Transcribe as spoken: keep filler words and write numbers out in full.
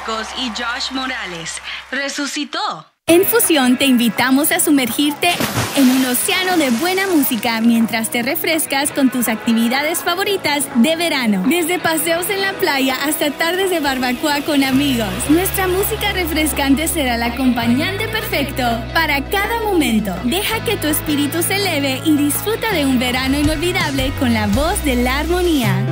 Marcos y Josh Morales resucitó. En Fusión te invitamos a sumergirte en un océano de buena música mientras te refrescas con tus actividades favoritas de verano. Desde paseos en la playa hasta tardes de barbacoa con amigos. Nuestra música refrescante será el acompañante perfecto para cada momento. Deja que tu espíritu se eleve y disfruta de un verano inolvidable con la voz de la armonía.